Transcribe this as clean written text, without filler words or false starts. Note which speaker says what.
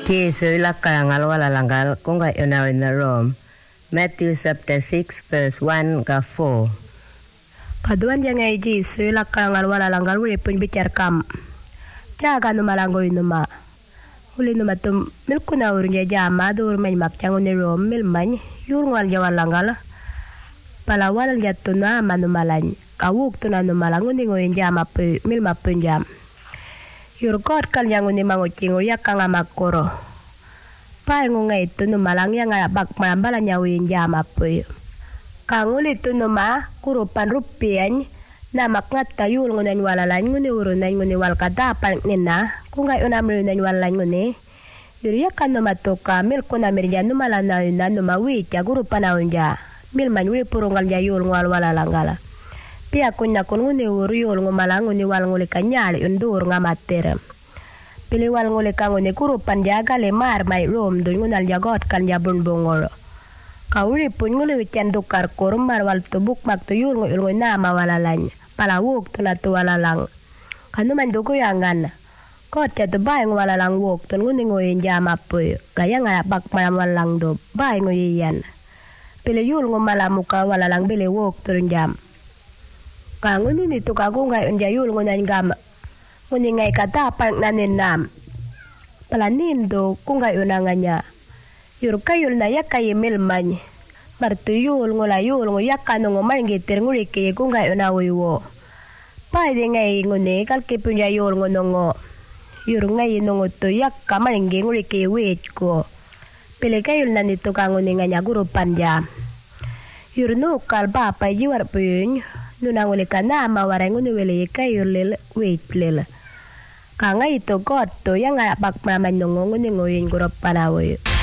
Speaker 1: Jesu ilakangal walalangal kunga yuna in Rome. Matthew chapter 6 verse 1 ke 4.
Speaker 2: Kaduan jangai Jesu ilakangal walalangal uli pun bicar kam. Jaga numa langgo inuma. Uli numa tum milkuna urunja jama dur main makcang uni Rome milmany yurungal jawalangal. Palawal jatuna manumalany. Kawuk tuna numalang uni ngoyin jama milma punjam. Yurkot kal yang uni mangucing uyak kang amakoro. Pai ngungai itu numalang yang bak marambala nyawin jama puy. Kang uli itu numa kurupan rupian namak ngata yul ngunan walalan nguni urunan nguni wal kadapan nina kungai unamri unan walalan nguni. Yuriyak kan numa toka mil kuna mirja numalana yuna numa wica kurupan aunja. Mil manjuri purungal jayul ngwal walalanggala. Pia kunya kun nguni uru yul ngumalang nguni wal nguli kanyali undur ngamatir. Pili wal nguli kang nguni kurupan jaga lemar mai rom dun ngunal jagot kan jabun bongol. Kauri pun nguli wican tukar kurumar wal tubuk mak tu yul nguli nama walalanya. Palawuk tu natu walalang. Kanu manduku yangan. Kot jatuh bayang walalang wuk tu nguni nguyin jama puy. Gaya ngayak bak malam walalang do bayang nguyian. Pili yul ngumalam muka walalang bili wuk turun jam. Kang nguni ni tu kagu ngai unja yul ngunan gam. Nguni ngai kata park nanin nam. Palanin do kungai unanganya. Yur kayul na yak kayi milmany. Martu yul ngula yul nguyak kanu ngumar ngitir nguri kiyi kungai unawiwo. Pai di ngai nguni kalki punja yul ngunungo. Yur ngai nungu tu yak kamar nguri kiyi wich ko. Pili kayul na ni tu kang nguni nganya guru panjam. Yur nukal bapa jiwar puny. Nunang uli kana mawaray nguni wili kayul lil wich lil. Kanga itu kot tu yang ngayak bak maman nungo nguni nguyin guru panawoy.